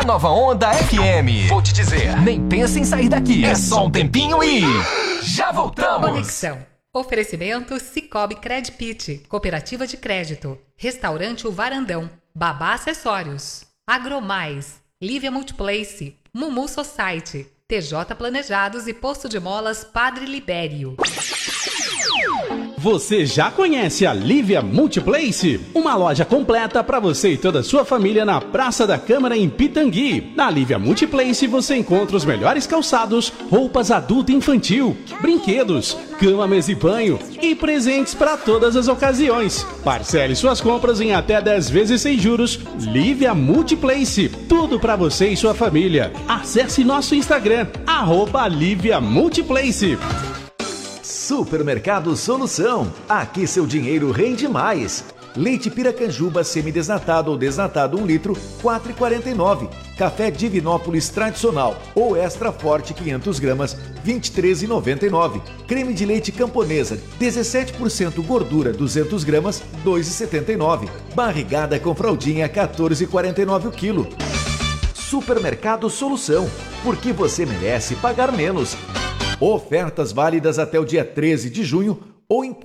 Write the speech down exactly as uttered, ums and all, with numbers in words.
Nova Onda F M. Vou te dizer, nem pensa em sair daqui. É só um tempinho e já voltamos. Conexão. Oferecimento Cicobi Credpit, Cooperativa de Crédito, Restaurante O Varandão, Babá Acessórios, Agromais, Lívia Multiplace, Mumu Society, T J Planejados e Posto de Molas Padre Libério. Você já conhece a Lívia Multiplace? Uma loja completa para você e toda a sua família na Praça da Câmara em Pitangui. Na Lívia Multiplace você encontra os melhores calçados, roupas adulto e infantil, brinquedos, cama, mesa e banho e presentes para todas as ocasiões. Parcele suas compras em até dez vezes sem juros. Lívia Multiplace, tudo para você e sua família. Acesse nosso Instagram, arroba Lívia Multiplace. Supermercado Solução. Aqui seu dinheiro rende mais. Leite Piracanjuba semidesnatado ou desnatado um litro, quatro reais e quarenta e nove centavos. Café Divinópolis tradicional ou extra forte quinhentas gramas, vinte e três reais e noventa e nove centavos. Creme de leite Camponesa, dezessete por cento gordura, duzentas gramas, dois reais e setenta e nove centavos. Barrigada com fraldinha, quatorze reais e quarenta e nove centavos o quilo. Supermercado Solução, porque você merece pagar menos. Ofertas válidas até o dia treze de junho ou em